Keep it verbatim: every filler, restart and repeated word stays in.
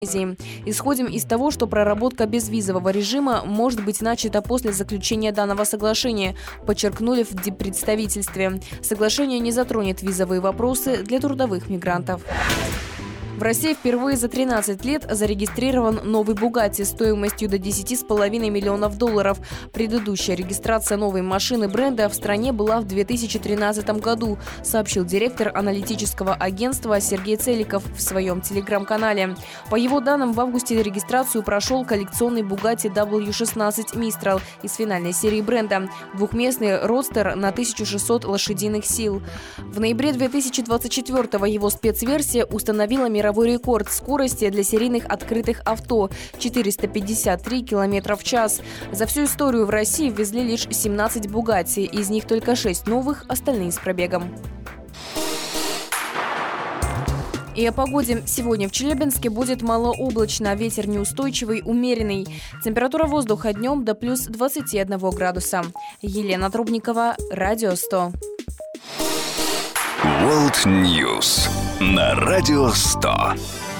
Исходим из того, что проработка безвизового режима может быть начата после заключения данного соглашения, подчеркнули в диппредставительстве. Соглашение не затронет визовые вопросы для трудовых мигрантов. В России впервые за тринадцать лет зарегистрирован новый «Бугатти» стоимостью до десяти с половиной миллионов долларов. Предыдущая регистрация новой машины бренда в стране была в две тысячи тринадцатом году, сообщил директор аналитического агентства Сергей Целиков в своем телеграм-канале. По его данным, в августе регистрацию прошел коллекционный «Бугатти дабл ю шестнадцать Мистрал» из финальной серии бренда. Двухместный родстер на тысячу шестьсот лошадиных сил. В ноябре две тысячи двадцать четвёртого его спецверсия установила мировой рекорд скорости для серийных открытых авто – четыреста пятьдесят три километра в час. За всю историю в России ввезли лишь семнадцать «Бугатти», из них только шесть новых, остальные с пробегом. И о погоде. Сегодня в Челябинске будет малооблачно, ветер неустойчивый, умеренный. Температура воздуха днем до плюс двадцати одного градуса. Елена Трубникова, Радио сто. World News на Радио сто.